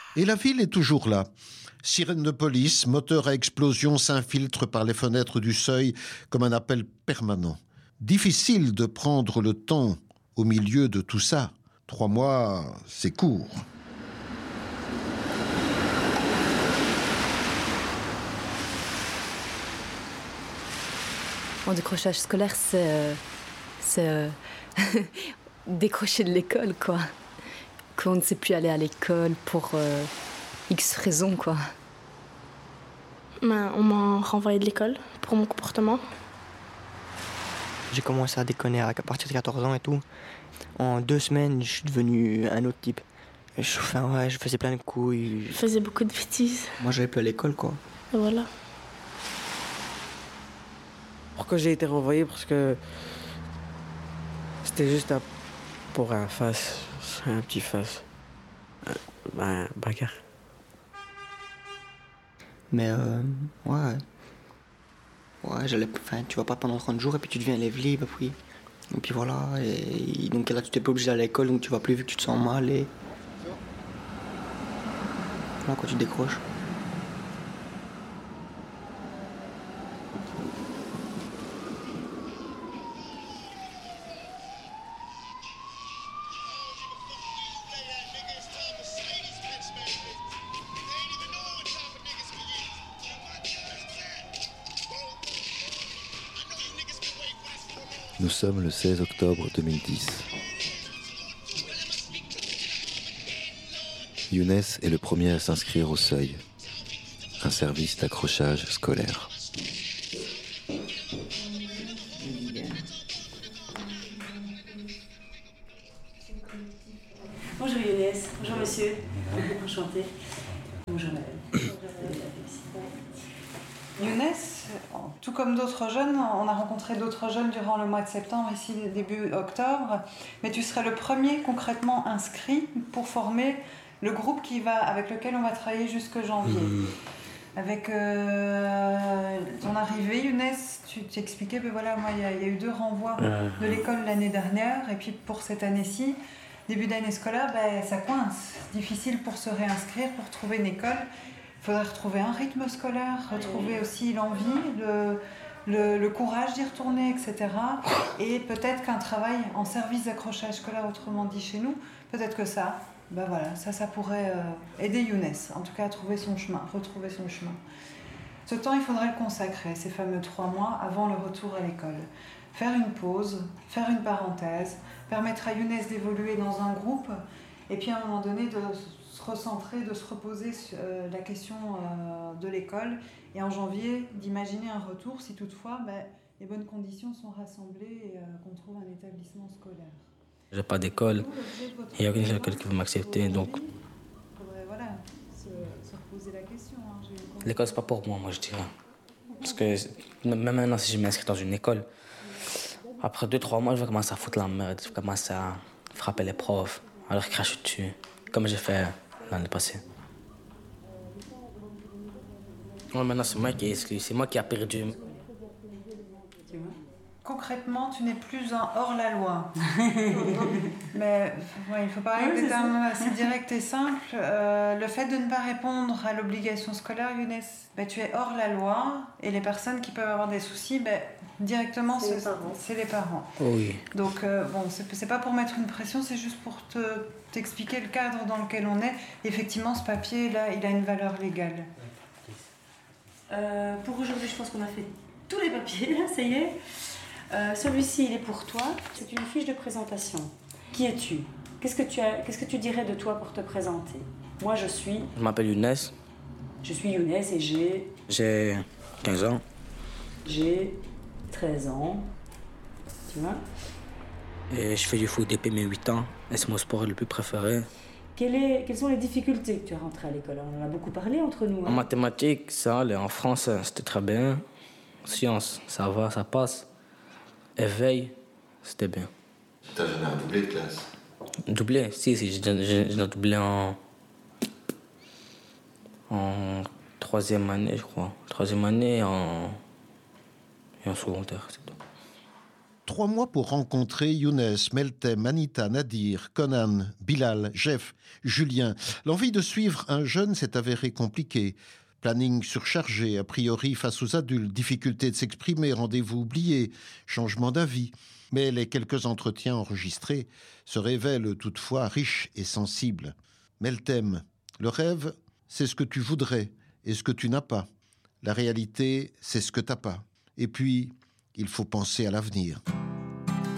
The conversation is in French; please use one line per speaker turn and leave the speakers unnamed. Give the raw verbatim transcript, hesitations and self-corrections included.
Et la ville est toujours là. Sirène de police, moteur à explosion s'infiltre par les fenêtres du seuil comme un appel permanent. Difficile de prendre le temps au milieu de tout ça. Trois mois, c'est court.
En décrochage scolaire, c'est, euh, c'est euh, décrocher de l'école, quoi. Qu'on ne sait plus aller à l'école pour euh, X raisons, quoi.
Ben, on m'a renvoyé de l'école pour mon comportement.
J'ai commencé à déconner à partir de quatorze ans et tout. En deux semaines, je suis devenu un autre type. Je, enfin, ouais, je faisais plein de couilles.
Je faisais beaucoup de bêtises.
Moi, j'allais plus à l'école, quoi.
Et voilà.
Pourquoi j'ai été renvoyé? Parce que c'était juste un, pour un face, un petit face. Euh, ben, bagarre.
Mais euh, ouais. Ouais, j'allais. Enfin, tu vas pas pendant trente jours et puis tu deviens élève libre, puis. Et puis voilà. Et donc là, tu t'es pas obligé d'aller à l'école, donc tu vas plus vu que tu te sens mal et. Voilà, quand tu décroches.
Nous sommes le seize octobre deux mille dix. Younes est le premier à s'inscrire au seuil, un service d'accrochage scolaire.
Bonjour Younes, bonjour monsieur, enchanté. Bonjour madame.
Younes, tout comme d'autres jeunes, on a rencontré d'autres jeunes durant le mois de septembre, ici début octobre, mais tu serais le premier concrètement inscrit pour former le groupe qui va, avec lequel on va travailler jusque janvier. Mmh. Avec euh, ton arrivée, Younes, tu t'expliquais, ben voilà, moi il y, y a eu deux renvois euh... de l'école l'année dernière, et puis pour cette année-ci, début d'année scolaire, ben, ça coince. C'est difficile pour se réinscrire, pour trouver une école. Il faudrait retrouver un rythme scolaire, retrouver aussi l'envie, le, le, le courage d'y retourner, et cetera. Et peut-être qu'un travail en service d'accrochage scolaire, autrement dit chez nous, peut-être que ça, ben voilà, ça, ça pourrait euh, aider Younes, en tout cas à trouver son chemin, retrouver son chemin. Ce temps, il faudrait le consacrer, ces fameux trois mois avant le retour à l'école. Faire une pause, faire une parenthèse, permettre à Younes d'évoluer dans un groupe, et puis à un moment donné de se recentrer, de se reposer sur euh, la question euh, de l'école, et en janvier d'imaginer un retour si toutefois ben, les bonnes conditions sont rassemblées et euh, qu'on trouve un établissement scolaire.
J'ai pas d'école, il y a aucune école qui veut m'accepter, donc...
Il faudrait voilà, se, se reposer la question. Hein.
L'école c'est pas pour moi, moi je dirais. Parce que même maintenant si je m'inscris dans une école, après deux trois mois je vais commencer à foutre la merde, je vais commencer à frapper les profs, à leur cracher dessus, comme j'ai fait l'année passée. Ouais, maintenant c'est moi qui ai exclu, c'est moi qui ai perdu.
Concrètement, tu n'es plus un hors-la-loi. Mais ouais, il faut parler avec des termes assez directs et simples. Euh, le fait de ne pas répondre à l'obligation scolaire, Younes, ben, tu es hors-la-loi et les personnes qui peuvent avoir des soucis, ben, directement, c'est, c'est, les, parents. c'est les parents.
Oui.
Donc, euh, bon, c'est, c'est pas pour mettre une pression, c'est juste pour te, t'expliquer le cadre dans lequel on est. Effectivement, ce papier-là, il a une valeur légale.
Euh, pour aujourd'hui, je pense qu'on a fait tous les papiers, là, ça y est. Euh, celui-ci, il est pour toi. C'est une fiche de présentation. Qui es-tu ? Qu'est-ce que tu as, qu'est-ce que tu dirais de toi pour te présenter ? Moi, je suis...
Je m'appelle Younes.
Je suis Younes et j'ai...
J'ai quinze ans.
J'ai treize ans. Tu vois ?
Et je fais du foot depuis mes huit ans. Et c'est mon sport le plus préféré.
Quelle est, quelles sont les difficultés que tu as rentrées à l'école ? On en a beaucoup parlé entre nous. Hein ?
En mathématiques, ça allait. En français, c'était très bien. Sciences, ça va, ça passe. Éveil, c'était bien.
T'as jamais redoublé de classe ?
Doublé, si, si, j'ai, j'ai, j'ai doublé en... en troisième année, je crois. Troisième année en... et en secondaire, c'est tout.
Trois mois pour rencontrer Younes, Meltem, Anita, Nadir, Conan, Bilal, Jeff, Julien. L'envie de suivre un jeune s'est avérée compliquée. Planning surchargé, a priori face aux adultes, difficulté de s'exprimer, rendez-vous oubliés, changement d'avis. Mais les quelques entretiens enregistrés se révèlent toutefois riches et sensibles. Meltem, le rêve, c'est ce que tu voudrais et ce que tu n'as pas. La réalité, c'est ce que t'as pas. Et puis, il faut penser à l'avenir.